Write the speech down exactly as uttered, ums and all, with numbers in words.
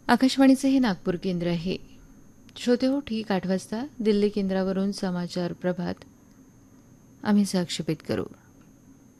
आकाशवाणीचे हे नागपूर केंद्र आहे. श्रोते हो, ठीक आठ वाजता दिल्ली केंद्रावरून समाचार प्रभात आम्ही संक्षेपित करू.